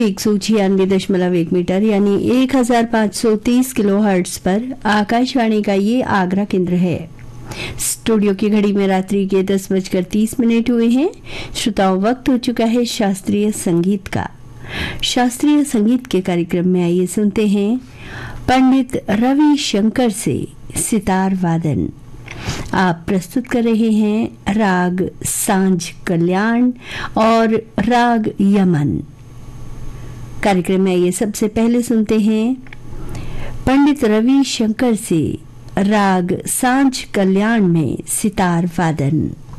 196.1 metre यानी 1530 kilohertz पर आकाशवाणी का ये आगरा केंद्र है। स्टूडियो की घड़ी में रात्रि के 10:30 हुए हैं। श्रोताओं, वक्त हो चुका है शास्त्रीय संगीत का। शास्त्रीय संगीत के कार्यक्रम में आइए सुनते हैं पंडित रवि शंकर से सितार वादन। आप प्रस्तुत कर रहे हैं राग सांझ कल्याण और राग यमन। कार्यक्रम में ये सबसे पहले सुनते हैं पंडित रवि शंकर से राग सांझ कल्याण में सितार वादन।